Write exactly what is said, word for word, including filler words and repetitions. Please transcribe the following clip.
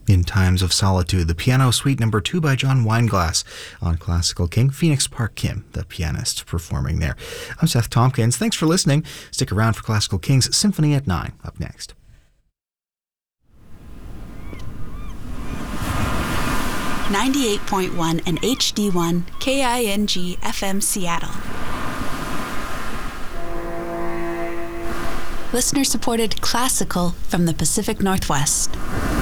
In Times of Solitude, the Piano Suite number two by John Weinglass on Classical King. Phoenix Park Kim, the pianist, performing there. I'm Seth Tompkins. Thanks for listening. Stick around for Classical King's Symphony at nine up next. ninety-eight point one and H D one K I N G F M Seattle. Listener-supported classical from the Pacific Northwest.